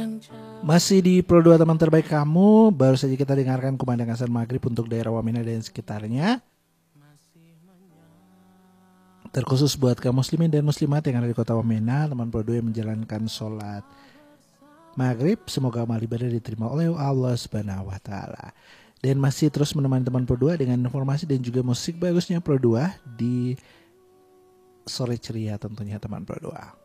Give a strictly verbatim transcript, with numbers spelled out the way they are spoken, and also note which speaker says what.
Speaker 1: Masih di Pro dua teman terbaik kamu, baru saja kita dengarkan kumandang azan maghrib untuk daerah Wamena dan sekitarnya. Terkhusus buat kaum muslimin dan muslimat yang ada di kota Wamena, teman Pro dua yang menjalankan sholat maghrib, semoga amal ibadah diterima oleh Allah Subhanahu wa Ta'ala. Dan masih terus menemani teman Pro dua dengan informasi dan juga musik bagusnya Pro dua di sore ceria tentunya teman Pro dua.